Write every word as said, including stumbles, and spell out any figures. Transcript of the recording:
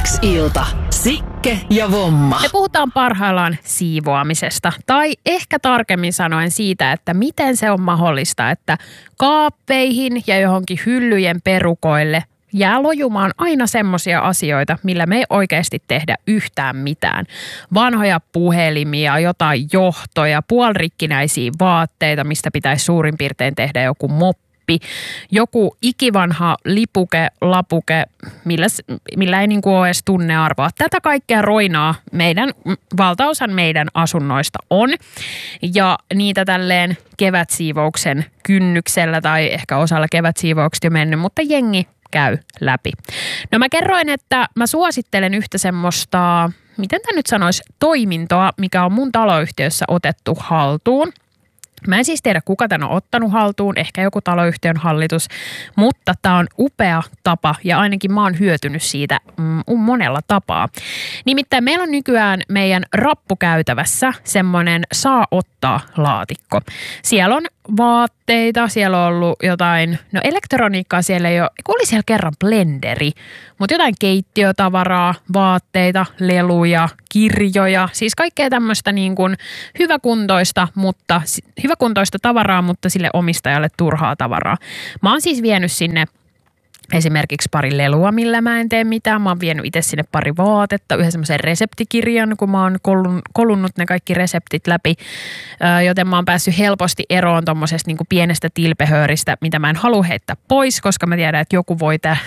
Yksi ilta. Sikke ja Vomma. Me puhutaan parhaillaan siivoamisesta, tai ehkä tarkemmin sanoen siitä, että miten se on mahdollista, että kaappeihin ja johonkin hyllyjen perukoille jää lojumaan aina semmoisia asioita, millä me ei oikeasti tehdä yhtään mitään. Vanhoja puhelimia, jotain johtoja, puolirikkinäisiä vaatteita, mistä pitäisi suurin piirtein tehdä joku moppi. Joku ikivanha lipuke, lapuke, millä, millä ei niin kuin ole edes tunnearvoa. Tätä kaikkea roinaa meidän, valtaosan meidän asunnoista on. Ja niitä tälleen kevätsiivouksen kynnyksellä tai ehkä osalla kevätsiivoukset jo mennyt, mutta jengi käy läpi. No mä kerroin, että mä suosittelen yhtä semmoista, miten tämä nyt sanoisi, toimintoa, mikä on mun taloyhtiössä otettu haltuun. Mä en siis tiedä, kuka tämän on ottanut haltuun, ehkä joku taloyhtiön hallitus, mutta tämä on upea tapa ja ainakin mä oon hyötynyt siitä mm, monella tapaa. Nimittäin meillä on nykyään meidän rappukäytävässä semmoinen saa ottaa laatikko. Siellä on vaatteita, siellä on ollut jotain, no elektroniikkaa siellä ei ole, kun oli siellä kerran blenderi, mutta jotain keittiötavaraa, vaatteita, leluja, kirjoja, siis kaikkea tämmöistä niin kuin hyväkuntoista, mutta hyväkuntoista tavaraa, mutta sille omistajalle turhaa tavaraa. Mä oon siis vienyt sinne esimerkiksi pari lelua, millä mä en tee mitään. Mä oon vienyt itse sinne pari vaatetta, yhden semmoisen reseptikirjan, kun mä oon kolun, kolunnut ne kaikki reseptit läpi. Ö, joten mä oon päässyt helposti eroon tommosesta niin kuin pienestä tilpehööristä, mitä mä en halua heittää pois, koska mä tiedän, että joku voi tä-